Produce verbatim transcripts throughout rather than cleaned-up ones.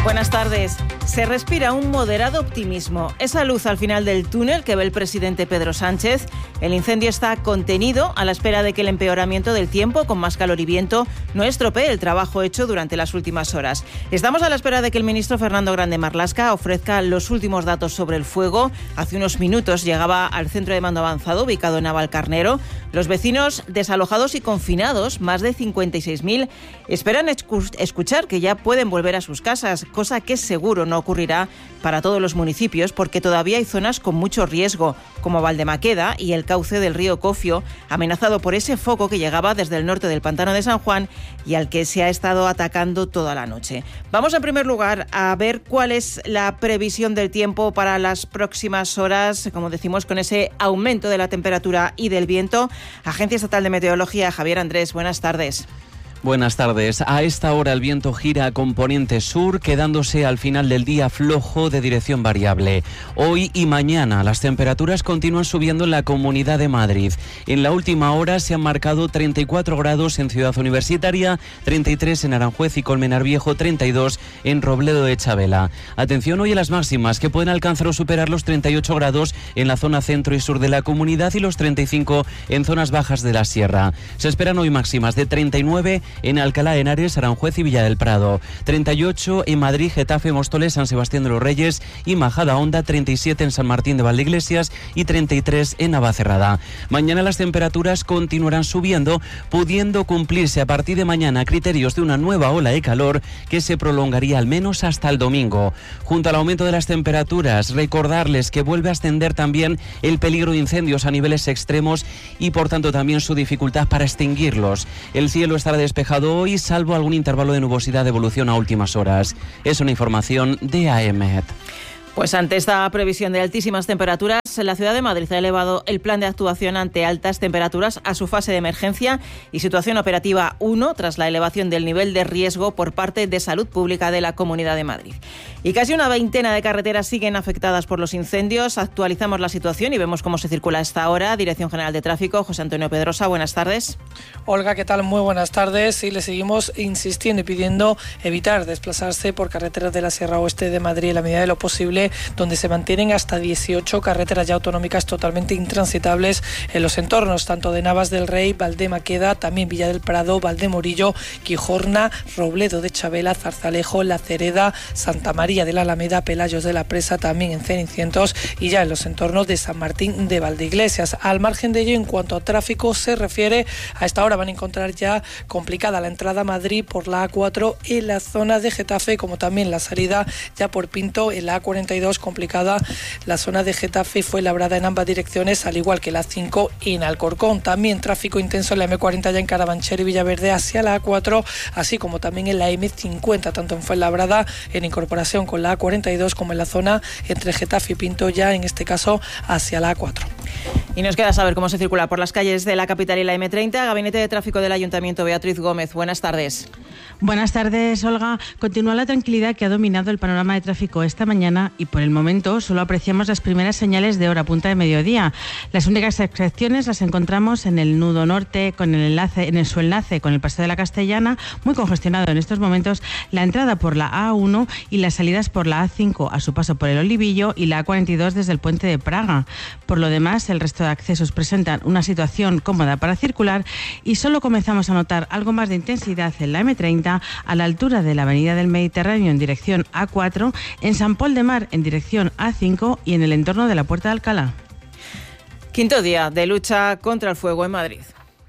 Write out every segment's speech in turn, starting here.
Buenas tardes. Se respira un moderado optimismo. Esa luz al final del túnel que ve el presidente Pedro Sánchez. El incendio está contenido a la espera de que el empeoramiento del tiempo, con más calor y viento, no estropee el trabajo hecho durante las últimas horas. Estamos a la espera de que el ministro Fernando Grande Marlaska ofrezca los últimos datos sobre el fuego. Hace unos minutos llegaba al centro de mando avanzado ubicado en Navalcarnero. Los vecinos desalojados y confinados, más de cincuenta y seis mil, esperan escuchar que ya pueden volver a sus casas, cosa que seguro no ocurrirá para todos los municipios porque todavía hay zonas con mucho riesgo, como Valdemaqueda y el cauce del río Cofio, amenazado por ese foco que llegaba desde el norte del pantano de San Juan y al que se ha estado atacando toda la noche. Vamos en primer lugar a ver cuál es la previsión del tiempo para las próximas horas, como decimos, con ese aumento de la temperatura y del viento. Agencia Estatal de Meteorología, Javier Andrés, buenas tardes. Buenas tardes. A esta hora el viento gira a componente sur, quedándose al final del día flojo de dirección variable. Hoy y mañana las temperaturas continúan subiendo en la Comunidad de Madrid. En la última hora se han marcado treinta y cuatro grados en Ciudad Universitaria, treinta y tres en Aranjuez y Colmenar Viejo, treinta y dos en Robledo de Chabela. Atención hoy a las máximas, que pueden alcanzar o superar los treinta y ocho grados en la zona centro y sur de la comunidad y los treinta y cinco en zonas bajas de la sierra. Se esperan hoy máximas de treinta y nueve en Alcalá de Henares, Aranjuez y Villa del Prado, treinta y ocho en Madrid, Getafe, Móstoles, San Sebastián de los Reyes y Majadahonda, treinta y siete en San Martín de Valdeiglesias y treinta y tres en Navacerrada. Mañana las temperaturas continuarán subiendo, pudiendo cumplirse a partir de mañana criterios de una nueva ola de calor que se prolongaría al menos hasta el domingo. Junto al aumento de las temperaturas, recordarles que vuelve a ascender también el peligro de incendios a niveles extremos y por tanto también su dificultad para extinguirlos. El cielo estará despejado hoy, salvo algún intervalo de nubosidad de evolución a últimas horas. Es una información de A E M E T. Pues ante esta previsión de altísimas temperaturas, la Ciudad de Madrid ha elevado el plan de actuación ante altas temperaturas a su fase de emergencia y situación operativa uno, tras la elevación del nivel de riesgo por parte de Salud Pública de la Comunidad de Madrid. Y casi una veintena de carreteras siguen afectadas por los incendios. Actualizamos la situación y vemos cómo se circula a esta hora. Dirección General de Tráfico, José Antonio Pedrosa, buenas tardes. Olga, ¿qué tal? Muy buenas tardes. Y le seguimos insistiendo y pidiendo evitar desplazarse por carreteras de la Sierra Oeste de Madrid en la medida de lo posible, donde se mantienen hasta dieciocho carreteras ya autonómicas totalmente intransitables en los entornos, tanto de Navas del Rey, Valdemaqueda, también Villa del Prado, Valdemorillo, Quijorna, Robledo de Chabela, Zarzalejo, La Cereda, Santa María de la Alameda, Pelayos de la Presa, también en Cenicientos y ya en los entornos de San Martín de Valdeiglesias. Al margen de ello, en cuanto a tráfico se refiere, a esta hora van a encontrar ya complicada la entrada a Madrid por la A cuatro en la zona de Getafe, como también la salida ya por Pinto en la A cuarenta y dos, complicada la zona de Getafe, fue labrada en ambas direcciones, al igual que la cinco en Alcorcón. También tráfico intenso en la eme cuarenta ya en Carabanchel y Villaverde hacia la A cuatro, así como también en la eme cincuenta, tanto en Fuenlabrada en incorporación con la A cuarenta y dos como en la zona entre Getafe y Pinto, ya en este caso hacia la A cuatro. Y nos queda saber cómo se circula por las calles de la capital y la eme treinta. Gabinete de Tráfico del Ayuntamiento, Beatriz Gómez, buenas tardes. Buenas tardes, Olga. Continúa la tranquilidad que ha dominado el panorama de tráfico esta mañana y por el momento solo apreciamos las primeras señales de hora punta de mediodía. Las únicas excepciones las encontramos en el nudo norte, con el enlace, en el, su enlace con el Paseo de la Castellana, muy congestionado en estos momentos, la entrada por la A uno y las salidas por la A cinco a su paso por el Olivillo y la A cuarenta y dos desde el puente de Praga. Por lo demás, el resto de accesos presentan una situación cómoda para circular y solo comenzamos a notar algo más de intensidad en la eme treinta a la altura de la Avenida del Mediterráneo en dirección A cuatro, en San Pol de Mar en dirección A cinco y en el entorno de la Puerta de Alcalá. Quinto día de lucha contra el fuego en Madrid.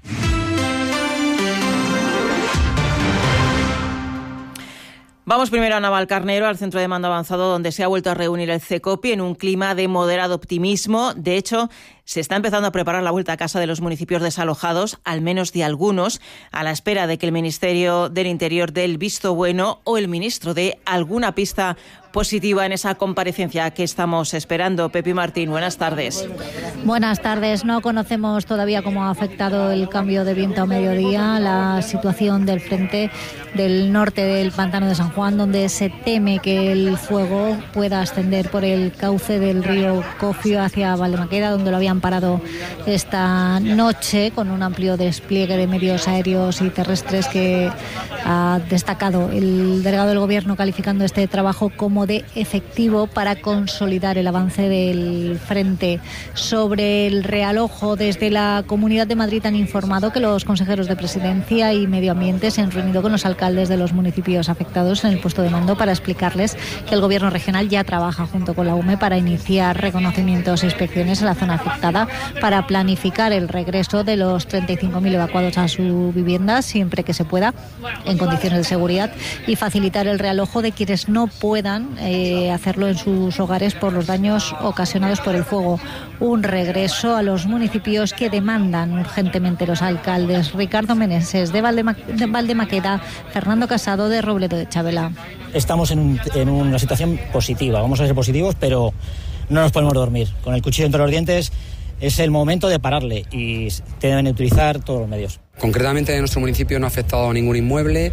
Vamos primero a Navalcarnero, al centro de mando avanzado, donde se ha vuelto a reunir el CECOPI en un clima de moderado optimismo. De hecho, se está empezando a preparar la vuelta a casa de los municipios desalojados, al menos de algunos, a la espera de que el Ministerio del Interior dé el visto bueno o el ministro dé alguna pista positiva en esa comparecencia que estamos esperando. Pepi Martín, buenas tardes. Buenas tardes. No conocemos todavía cómo ha afectado el cambio de viento a mediodía la situación del frente del norte del pantano de San Juan, donde se teme que el fuego pueda ascender por el cauce del río Cofio hacia Valdemaqueda, donde lo habían han parado esta noche con un amplio despliegue de medios aéreos y terrestres que ha destacado el delegado del Gobierno, calificando este trabajo como de efectivo para consolidar el avance del frente. Sobre el realojo, desde la Comunidad de Madrid han informado que los consejeros de Presidencia y Medio Ambiente se han reunido con los alcaldes de los municipios afectados en el puesto de mando para explicarles que el Gobierno regional ya trabaja junto con la U M E para iniciar reconocimientos e inspecciones en la zona afectada para planificar el regreso de los treinta y cinco mil evacuados a su vivienda siempre que se pueda, en condiciones de seguridad, y facilitar el realojo de quienes no puedan eh, hacerlo en sus hogares por los daños ocasionados por el fuego. Un regreso a los municipios que demandan urgentemente los alcaldes. Ricardo Meneses de, Valdema, de Valdemaqueda, Fernando Casado de Robledo de Chavela. Estamos en, un, en una situación positiva, vamos a ser positivos, pero no nos podemos dormir. Con el cuchillo entre los dientes es el momento de pararle y deben utilizar todos los medios. Concretamente en nuestro municipio no ha afectado a ningún inmueble,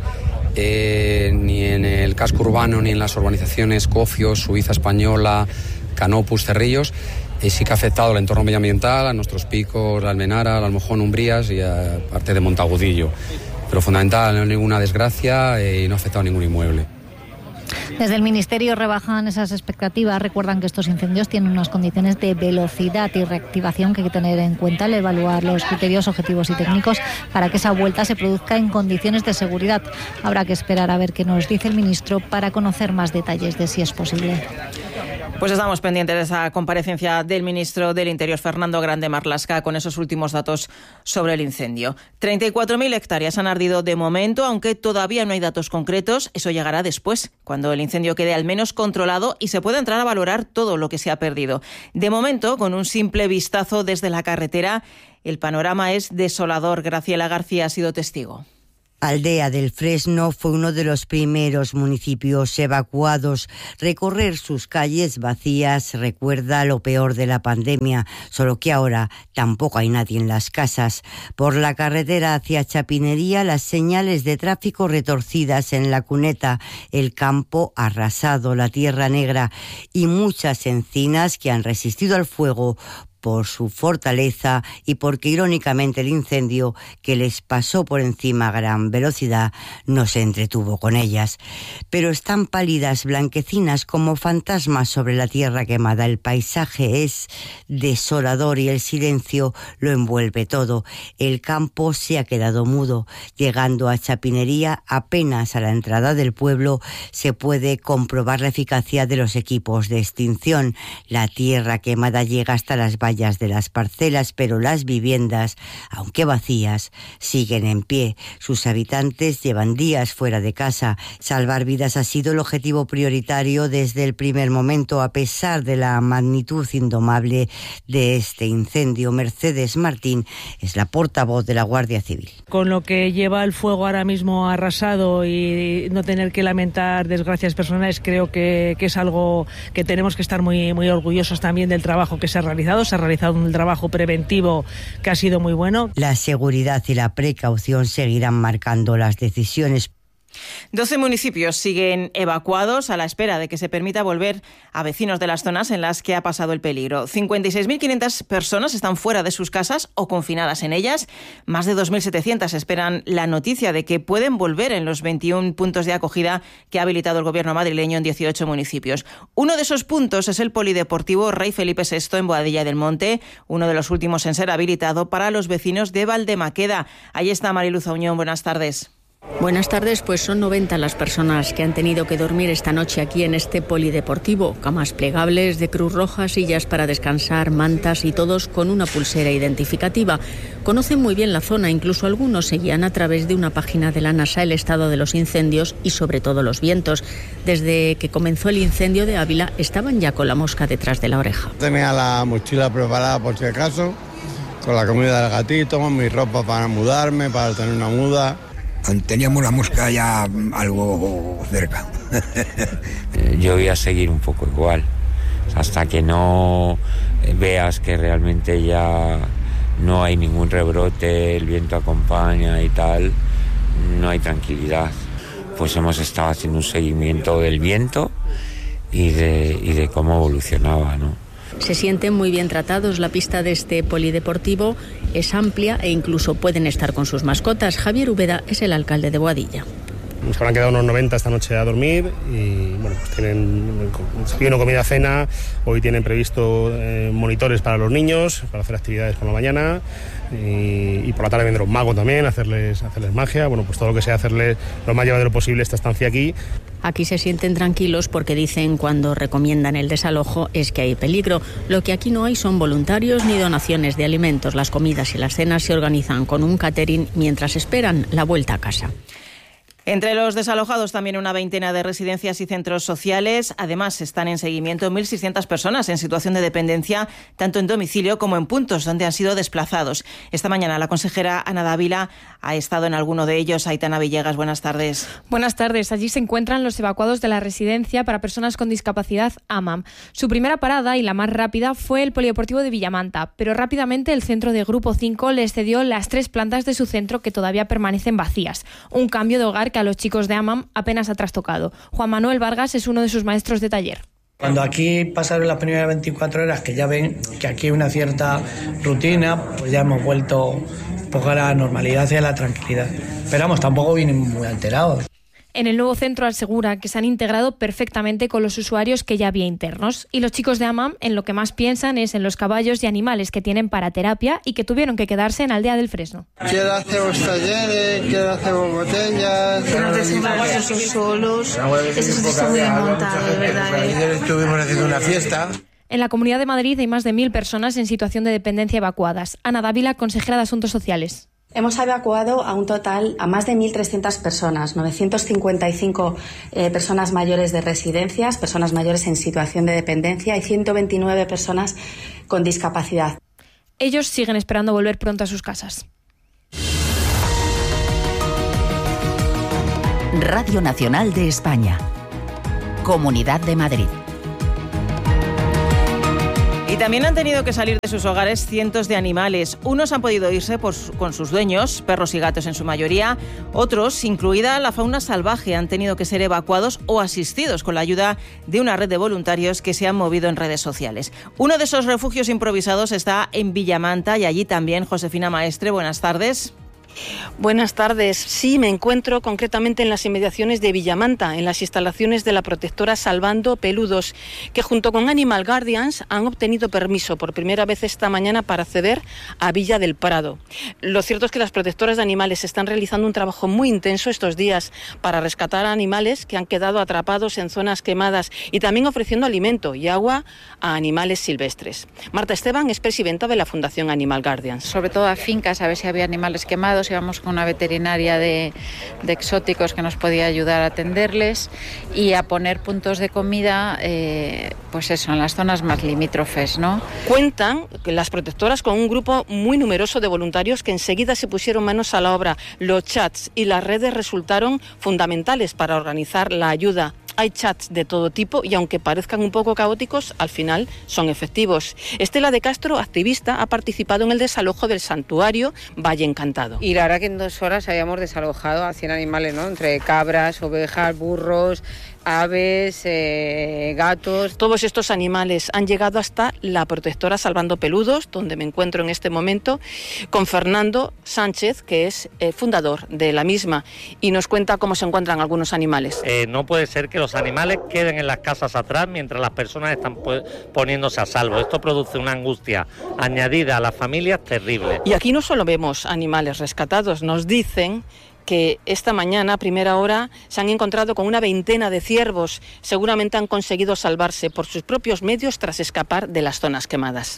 eh, ni en el casco urbano ni en las urbanizaciones Cofio, Suiza Española, Canopus, Cerrillos. Eh, sí que ha afectado el entorno medioambiental, a nuestros picos, la Almenara, la Almojón, Umbrías y a parte de Montagudillo. Pero fundamental, no hay ninguna desgracia eh, y no ha afectado a ningún inmueble. Desde el Ministerio rebajan esas expectativas. Recuerdan que estos incendios tienen unas condiciones de velocidad y reactivación que hay que tener en cuenta al evaluar los criterios objetivos y técnicos para que esa vuelta se produzca en condiciones de seguridad. Habrá que esperar a ver qué nos dice el ministro para conocer más detalles de si es posible. Pues estamos pendientes de esa comparecencia del ministro del Interior, Fernando Grande Marlaska, con esos últimos datos sobre el incendio. treinta y cuatro mil hectáreas han ardido de momento, aunque todavía no hay datos concretos. Eso llegará después, cuando el incendio quede al menos controlado y se pueda entrar a valorar todo lo que se ha perdido. De momento, con un simple vistazo desde la carretera, el panorama es desolador. Graciela García ha sido testigo. Aldea del Fresno fue uno de los primeros municipios evacuados. Recorrer sus calles vacías recuerda lo peor de la pandemia, solo que ahora tampoco hay nadie en las casas. Por la carretera hacia Chapinería, las señales de tráfico retorcidas en la cuneta, el campo arrasado, la tierra negra y muchas encinas que han resistido al fuego por su fortaleza y porque irónicamente el incendio que les pasó por encima a gran velocidad no se entretuvo con ellas. Pero están pálidas, blanquecinas como fantasmas sobre la tierra quemada. El paisaje es desolador y el silencio lo envuelve todo. El campo se ha quedado mudo. Llegando a Chapinería, apenas a la entrada del pueblo, se puede comprobar la eficacia de los equipos de extinción. La tierra quemada llega hasta las vallas de las parcelas, pero las viviendas, aunque vacías, siguen en pie. Sus habitantes llevan días fuera de casa. Salvar vidas ha sido el objetivo prioritario desde el primer momento, a pesar de la magnitud indomable de este incendio. Mercedes Martín es la portavoz de la Guardia Civil. Con lo que lleva el fuego ahora mismo arrasado y no tener que lamentar desgracias personales, creo que, que es algo que tenemos que estar muy, muy orgullosos también del trabajo que se ha realizado. Se ha realizado un trabajo preventivo que ha sido muy bueno. La seguridad y la precaución seguirán marcando las decisiones. doce municipios siguen evacuados a la espera de que se permita volver a vecinos de las zonas en las que ha pasado el peligro. cincuenta y seis mil quinientas personas están fuera de sus casas o confinadas en ellas. Más de dos mil setecientas esperan la noticia de que pueden volver en los veintiún puntos de acogida que ha habilitado el gobierno madrileño en dieciocho municipios. Uno de esos puntos es el polideportivo Rey Felipe sexto en Boadilla del Monte, uno de los últimos en ser habilitado para los vecinos de Valdemaqueda. Ahí está Mariluz Auñón, buenas tardes. Buenas tardes, pues son noventa las personas que han tenido que dormir esta noche aquí en este polideportivo. Camas plegables de Cruz Roja, sillas para descansar, mantas y todos con una pulsera identificativa. Conocen muy bien la zona, incluso algunos seguían a través de una página de la NASA el estado de los incendios y sobre todo los vientos. Desde que comenzó el incendio de Ávila estaban ya con la mosca detrás de la oreja. Tenía la mochila preparada por si acaso, con la comida del gatito, mi ropa para mudarme, para tener una muda. Teníamos la mosca ya algo cerca. Yo voy a seguir un poco igual, hasta que no veas que realmente ya no hay ningún rebrote, el viento acompaña y tal, no hay tranquilidad. Pues hemos estado haciendo un seguimiento del viento y de, y de cómo evolucionaba, ¿no? Se sienten muy bien tratados. La pista de este polideportivo es amplia e incluso pueden estar con sus mascotas. Javier Ubeda es el alcalde de Boadilla. Nos habrán quedado unos noventa esta noche a dormir y bueno, pues tienen desayuno, comida, cena. Hoy tienen previsto eh, monitores para los niños, para hacer actividades por la mañana y, y por la tarde vendrá un mago también, hacerles, hacerles magia. Bueno, pues todo lo que sea hacerles lo más llevadero posible esta estancia aquí. Aquí se sienten tranquilos porque dicen cuando recomiendan el desalojo es que hay peligro. Lo que aquí no hay son voluntarios ni donaciones de alimentos. Las comidas y las cenas se organizan con un catering mientras esperan la vuelta a casa. Entre los desalojados también una veintena de residencias y centros sociales. Además, están en seguimiento mil seiscientas personas en situación de dependencia, tanto en domicilio como en puntos donde han sido desplazados. Esta mañana la consejera Ana Dávila ha estado en alguno de ellos. Aitana Villegas, buenas tardes. Buenas tardes. Allí se encuentran los evacuados de la residencia para personas con discapacidad A M A M. Su primera parada y la más rápida fue el polideportivo de Villamanta, pero rápidamente el centro de Grupo cinco les cedió las tres plantas de su centro que todavía permanecen vacías. Un cambio de hogar que a los chicos de A M A M apenas ha trastocado. Juan Manuel Vargas es uno de sus maestros de taller. Cuando aquí pasaron las primeras veinticuatro horas, que ya ven que aquí hay una cierta rutina, pues ya hemos vuelto un poco a la normalidad y a la tranquilidad. Pero vamos, tampoco vienen muy alterados. En el nuevo centro asegura que se han integrado perfectamente con los usuarios que ya había internos. Y los chicos de A M A M en lo que más piensan es en los caballos y animales que tienen para terapia y que tuvieron que quedarse en Aldea del Fresno. Quiero hacer talleres, quiero hacer botellas. Que nos desenvolvamos esos solos. Eso se está muy bien montado, de verdad. Ayer estuvimos haciendo una fiesta. En la Comunidad de Madrid hay más de mil personas en situación de dependencia evacuadas. Ana Dávila, consejera de Asuntos Sociales. Hemos evacuado a un total a más de mil trescientas personas, novecientas cincuenta y cinco eh, personas mayores de residencias, personas mayores en situación de dependencia y ciento veintinueve personas con discapacidad. Ellos siguen esperando volver pronto a sus casas. Radio Nacional de España. Comunidad de Madrid. Y también han tenido que salir de sus hogares cientos de animales. Unos han podido irse por su, con sus dueños, perros y gatos en su mayoría. Otros, incluida la fauna salvaje, han tenido que ser evacuados o asistidos con la ayuda de una red de voluntarios que se han movido en redes sociales. Uno de esos refugios improvisados está en Villamanta y allí también Josefina Maestre. Buenas tardes. Buenas tardes. Sí, me encuentro concretamente en las inmediaciones de Villamanta, en las instalaciones de la protectora Salvando Peludos, que junto con Animal Guardians han obtenido permiso por primera vez esta mañana para acceder a Villa del Prado. Lo cierto es que las protectoras de animales están realizando un trabajo muy intenso estos días para rescatar a animales que han quedado atrapados en zonas quemadas y también ofreciendo alimento y agua a animales silvestres. Marta Esteban es presidenta de la Fundación Animal Guardians. Sobre todo a fincas, a ver si había animales quemados. Íbamos con una veterinaria de, de exóticos que nos podía ayudar a atenderles y a poner puntos de comida, eh, pues eso, en las zonas más limítrofes, ¿no? Cuentan las protectoras con un grupo muy numeroso de voluntarios que enseguida se pusieron manos a la obra. Los chats y las redes resultaron fundamentales para organizar la ayuda. Hay chats de todo tipo y aunque parezcan un poco caóticos, al final son efectivos. Estela de Castro, activista, ha participado en el desalojo del santuario Valle Encantado. Y la verdad que en dos horas habíamos desalojado a cien animales, ¿no? Entre cabras, ovejas, burros, aves, eh, gatos. Todos estos animales han llegado hasta la protectora Salvando Peludos, donde me encuentro en este momento, con Fernando Sánchez, que es eh, fundador de la misma, y nos cuenta cómo se encuentran algunos animales. Eh, no puede ser que los animales queden en las casas atrás mientras las personas están poniéndose a salvo. Esto produce una angustia añadida a las familias terrible. Y aquí no solo vemos animales rescatados, nos dicen que esta mañana, a primera hora, se han encontrado con una veintena de ciervos. Seguramente han conseguido salvarse por sus propios medios tras escapar de las zonas quemadas.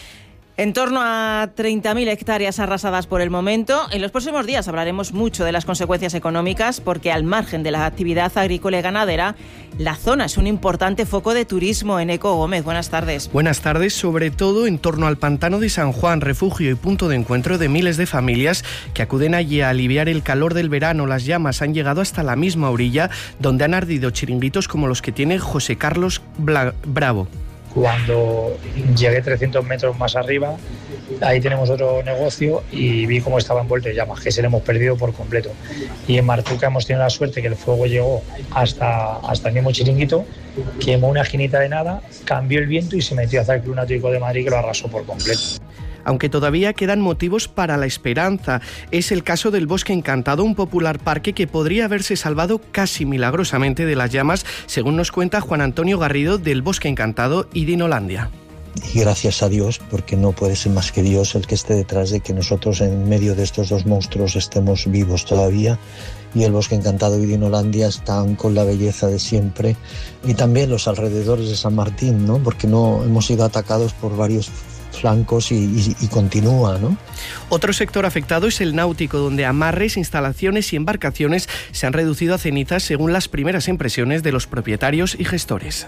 En torno a treinta mil hectáreas arrasadas por el momento. En los próximos días hablaremos mucho de las consecuencias económicas porque al margen de la actividad agrícola y ganadera, la zona es un importante foco de turismo. Eneco Gómez, buenas tardes. Buenas tardes, sobre todo en torno al pantano de San Juan, refugio y punto de encuentro de miles de familias que acuden allí a aliviar el calor del verano. Las llamas han llegado hasta la misma orilla donde han ardido chiringuitos como los que tiene José Carlos Bla- Bravo. Cuando llegué trescientos metros más arriba, ahí tenemos otro negocio y vi cómo estaba envuelto en llamas, que se le hemos perdido por completo. Y en Martuca hemos tenido la suerte que el fuego llegó hasta, hasta el mismo chiringuito, quemó una esquinita de nada, cambió el viento y se metió hacia el Club Náutico de Madrid, que lo arrasó por completo. Aunque todavía quedan motivos para la esperanza. Es el caso del Bosque Encantado, un popular parque que podría haberse salvado casi milagrosamente de las llamas, según nos cuenta Juan Antonio Garrido del Bosque Encantado y Dinolandia. Y gracias a Dios, porque no puede ser más que Dios el que esté detrás de que nosotros en medio de estos dos monstruos estemos vivos todavía, y el Bosque Encantado y Dinolandia están con la belleza de siempre, y también los alrededores de San Martín, ¿no? Porque no hemos sido atacados por varios flancos y, y, y continúa, ¿no? Otro sector afectado es el náutico, donde amarres, instalaciones y embarcaciones se han reducido a cenizas según las primeras impresiones de los propietarios y gestores.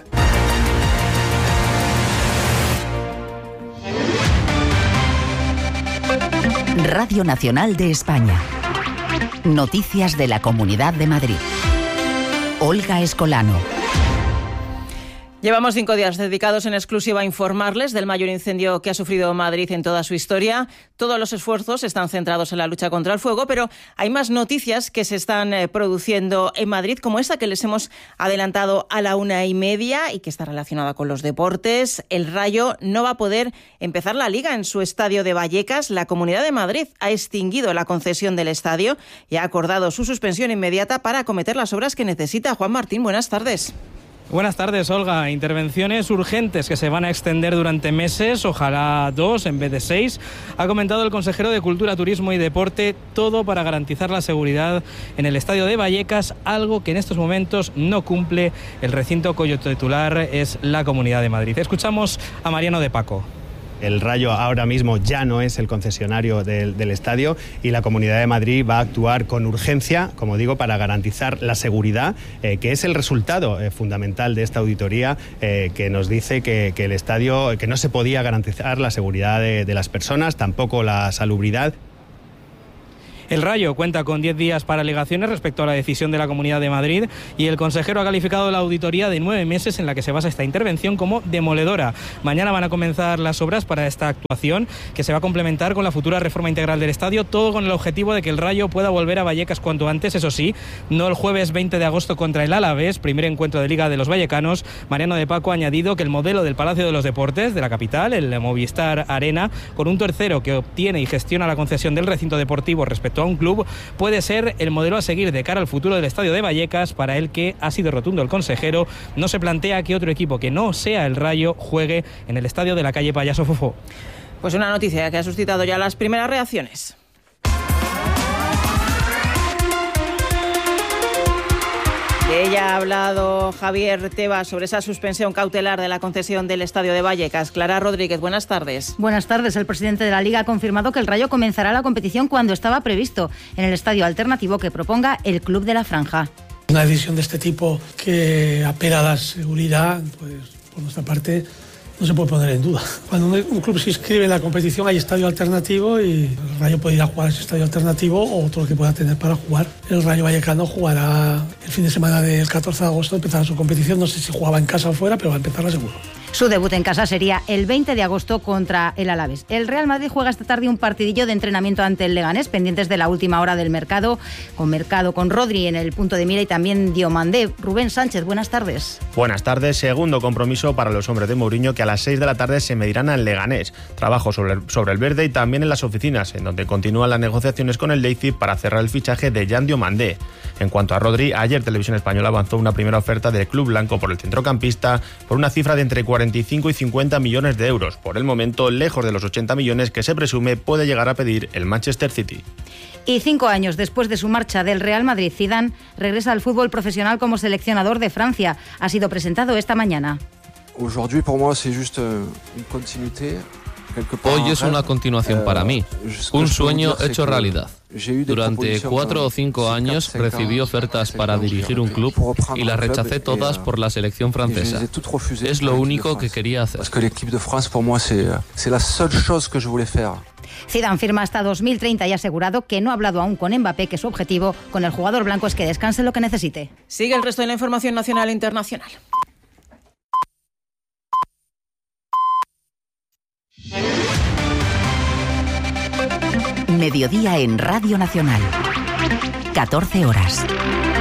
Radio Nacional de España. Noticias de la Comunidad de Madrid. Olga Escolano. Llevamos cinco días dedicados en exclusiva a informarles del mayor incendio que ha sufrido Madrid en toda su historia. Todos los esfuerzos están centrados en la lucha contra el fuego, pero hay más noticias que se están eh, produciendo en Madrid, como esta que les hemos adelantado a la una y media y que está relacionada con los deportes. El Rayo no va a poder empezar la Liga en su estadio de Vallecas. La Comunidad de Madrid ha extinguido la concesión del estadio y ha acordado su suspensión inmediata para acometer las obras que necesita. Juan Martín, buenas tardes. Buenas tardes, Olga. Intervenciones urgentes que se van a extender durante meses, ojalá dos en vez de seis. Ha comentado el consejero de Cultura, Turismo y Deporte, todo para garantizar la seguridad en el estadio de Vallecas, algo que en estos momentos no cumple el recinto cuyo titular es la Comunidad de Madrid. Escuchamos a Mariano de Paco. El Rayo ahora mismo ya no es el concesionario del, del estadio y la Comunidad de Madrid va a actuar con urgencia, como digo, para garantizar la seguridad, eh, que es el resultado eh, fundamental de esta auditoría, eh, que nos dice que, que el estadio, que no se podía garantizar la seguridad de, de las personas, tampoco la salubridad. El Rayo cuenta con diez días para alegaciones respecto a la decisión de la Comunidad de Madrid y el consejero ha calificado la auditoría de nueve meses en la que se basa esta intervención como demoledora. Mañana van a comenzar las obras para esta actuación, que se va a complementar con la futura reforma integral del estadio, todo con el objetivo de que el Rayo pueda volver a Vallecas cuanto antes, eso sí, no el jueves veinte de agosto contra el Alavés, primer encuentro de Liga de los vallecanos. Mariano de Paco ha añadido que el modelo del Palacio de los Deportes de la capital, el Movistar Arena, con un tercero que obtiene y gestiona la concesión del recinto deportivo respecto a un club, puede ser el modelo a seguir de cara al futuro del estadio de Vallecas, para el que ha sido rotundo el consejero. No se plantea que otro equipo que no sea el Rayo juegue en el estadio de la calle Payaso Fofó. Pues una noticia que ha suscitado ya las primeras reacciones. De ella ha hablado Javier Tebas sobre esa suspensión cautelar de la concesión del estadio de Vallecas. Clara Rodríguez, buenas tardes. Buenas tardes. El presidente de la Liga ha confirmado que el Rayo comenzará la competición cuando estaba previsto, en el estadio alternativo que proponga el Club de la Franja. Una decisión de este tipo que apela a la seguridad, pues por nuestra parte no se puede poner en duda. Cuando un, un club se inscribe en la competición hay estadio alternativo y el Rayo puede ir a jugar a ese estadio alternativo o otro que pueda tener para jugar. El Rayo Vallecano jugará el fin de semana del catorce de agosto, empezará su competición. No sé si jugaba en casa o fuera, pero va a empezarla seguro. Su debut en casa sería el veinte de agosto contra el Alavés. El Real Madrid juega esta tarde un partidillo de entrenamiento ante el Leganés, pendientes de la última hora del mercado, con mercado con Rodri en el punto de mira y también Diomandé. Rubén Sánchez, buenas tardes. Buenas tardes. Segundo compromiso para los hombres de Mourinho, que a las seis de la tarde se medirán al Leganés. Trabajo sobre el, sobre el verde y también en las oficinas, en donde continúan las negociaciones con el Leipzig para cerrar el fichaje de Jan Diomandé. En cuanto a Rodri, ayer Televisión Española avanzó una primera oferta del club blanco por el centrocampista por una cifra de entre cuarenta y cinco y cincuenta millones de euros. Por el momento, lejos de los ochenta millones que se presume puede llegar a pedir el Manchester City. Y cinco años después de su marcha del Real Madrid, Zidane regresa al fútbol profesional como seleccionador de Francia. Ha sido presentado esta mañana. Aujourd'hui, pour moi, c'est juste une continuité. Hoy es una continuación para mí, un sueño hecho realidad. Durante cuatro o cinco años recibí ofertas para dirigir un club y las rechacé todas por la selección francesa. Es lo único que quería hacer. Zidane firma hasta dos mil treinta y ha asegurado que no ha hablado aún con Mbappé, que su objetivo con el jugador blanco es que descanse lo que necesite. Sigue el resto de la información nacional e internacional. Mediodía en Radio Nacional. catorce horas.